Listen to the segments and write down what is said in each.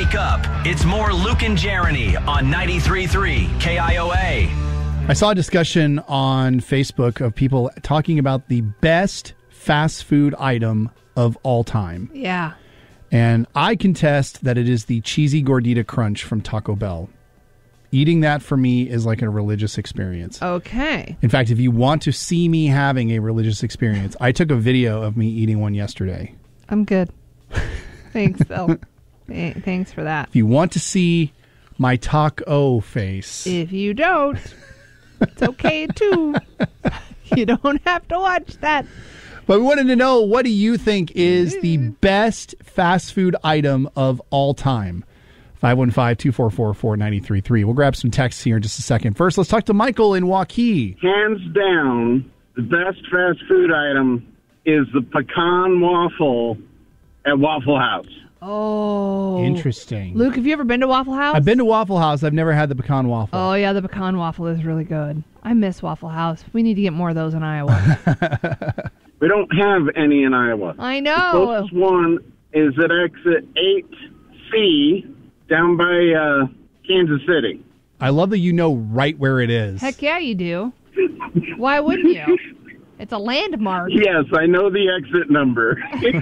wake up. It's more Luke and Jeremy on 93.3 KIOA. I saw a discussion on Facebook of people talking about the best fast food item of all time. Yeah. And I contest that it is the cheesy gordita crunch from Taco Bell. Eating that for me is like a religious experience. Okay. In fact, if you want to see me having a religious experience, I took a video of me eating one yesterday. I'm good. Thanks, Phil. Thanks for that. If you want to see my taco face. If you don't, it's okay too. You don't have to watch that. But we wanted to know, what do you think is the best fast food item of all time? 515-244-4933. We'll grab some texts here in just a second. First, let's talk to Michael in Waukee. Hands down, the best fast food item is the pecan waffle at Waffle House. Oh. Interesting. Luke, have you ever been to Waffle House? I've been to Waffle House. I've never had the pecan waffle. Oh, yeah, the pecan waffle is really good. I miss Waffle House. We need to get more of those in Iowa. We don't have any in Iowa. I The know. closest one is at exit 8C down by Kansas City. I love that you know right where it is. Heck yeah, you do. Why wouldn't you? It's a landmark. Yes, I know the exit number.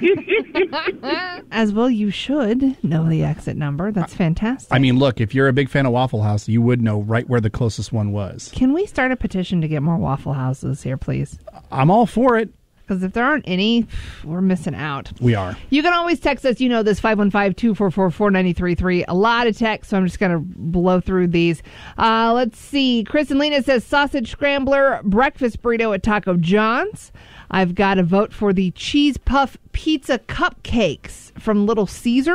As well, you should know the exit number. That's fantastic. I mean, look, if you're a big fan of Waffle House, you would know right where the closest one was. Can we start a petition to get more Waffle Houses here, please? I'm all for it. Because if there aren't any, we're missing out. We are. You can always text us, this 515-244-4933. A lot of texts, so I'm just going to blow through these. Let's see. Chris and Lena says sausage scrambler, breakfast burrito at Taco John's. I've got to vote for the cheese puff pizza cupcakes from Little Caesar.